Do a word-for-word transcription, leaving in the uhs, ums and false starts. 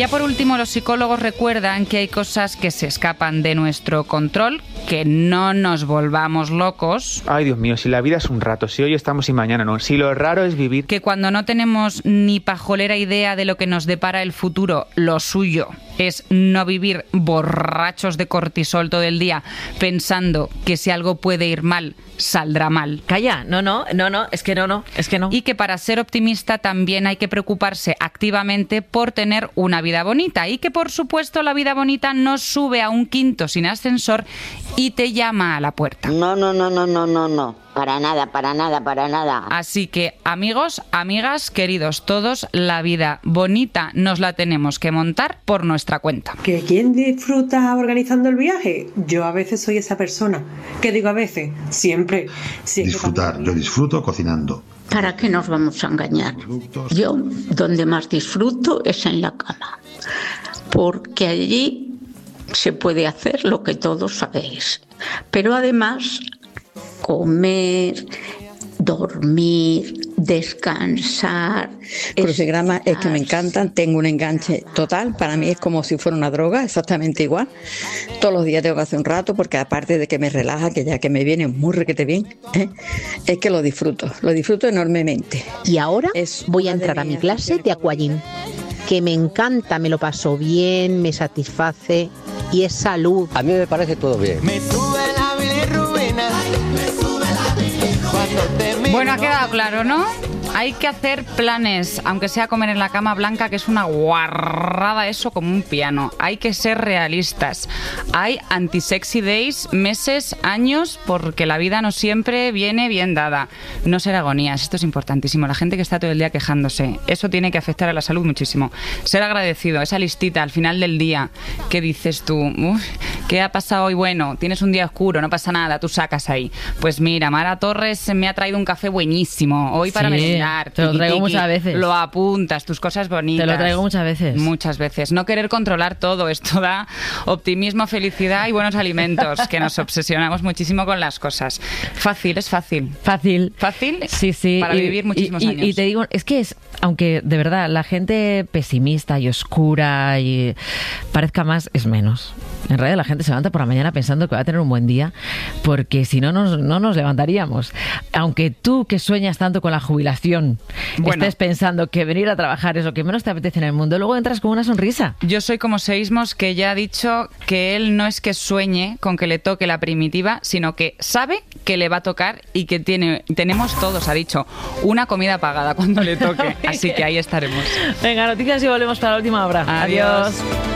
ya por último, los psicólogos recuerdan que hay cosas que se escapan de nuestro control, que no nos volvamos locos. Ay, Dios mío, si la vida es un rato, si hoy estamos y mañana no, si lo raro es vivir. Que cuando no tenemos ni pajolera idea de lo que nos depara el futuro, lo suyo es no vivir borrachos de cortisol todo el día pensando que si algo puede ir mal, saldrá mal. Calla, no, no, no, no, es que no, no, es que no. Y que para ser optimista también hay que preocuparse activamente por tener una vida bonita y que por supuesto la vida bonita no sube a un quinto sin ascensor y te llama a la puerta. No, no, no, no, no, no, no. Para nada, para nada, para nada. Así que, amigos, amigas, queridos todos, la vida bonita nos la tenemos que montar por nuestra cuenta. ¿Que quién disfruta organizando el viaje? Yo a veces soy esa persona. ¿Qué digo a veces? Siempre. siempre Disfrutar, yo disfruto cocinando. ¿Para qué nos vamos a engañar? Yo, donde más disfruto es en la cama. Porque allí se puede hacer lo que todos sabéis. Pero además, comer, dormir, descansar. Crucigramas es que me encantan, tengo un enganche total, para mí es como si fuera una droga, exactamente igual. Todos los días tengo que hacer un rato porque aparte de que me relaja, que ya que me viene muy requete bien, ¿eh? es que lo disfruto, lo disfruto enormemente. Y ahora es voy a entrar a mi clase de aquagym, que me encanta, me lo paso bien, me satisface y es salud. A mí me parece todo bien. Me sube la bilirrubina. Bueno, ha quedado claro, ¿no? Hay que hacer planes, aunque sea comer en la cama, Blanca, que es una guarrada eso como un piano. Hay que ser realistas. Hay anti-sexy days, meses, años, porque la vida no siempre viene bien dada. No ser agonías, esto es importantísimo. La gente que está todo el día quejándose, eso tiene que afectar a la salud muchísimo. Ser agradecido, esa listita al final del día, ¿qué dices tú? Uf, ¿qué ha pasado hoy? Bueno, tienes un día oscuro, no pasa nada, tú sacas ahí. Pues mira, Mara Torres me ha traído un café buenísimo hoy para Sí. merendar. Te lo traigo muchas veces. Lo apuntas, tus cosas bonitas. Te lo traigo muchas veces. Muchas veces. No querer controlar todo. Esto da optimismo, felicidad y buenos alimentos, que nos obsesionamos muchísimo con las cosas. Fácil, es fácil. Fácil. Fácil Sí, sí. para y, vivir muchísimos y, y, años. Y te digo, es que es, aunque de verdad la gente pesimista y oscura y parezca más, es menos. En realidad la gente se levanta por la mañana pensando que va a tener un buen día, porque si no, nos, no nos levantaríamos. Aunque tú que sueñas tanto con la jubilación, bueno, estés pensando que venir a trabajar es lo que menos te apetece en el mundo, luego entras con una sonrisa. Yo soy como Seismos, que ya ha dicho que él no es que sueñe con que le toque la primitiva, sino que sabe que le va a tocar y que tiene, tenemos todos, ha dicho, una comida pagada cuando le toque. Así que ahí estaremos. Venga, noticias y volvemos para la última hora. Adiós. Adiós.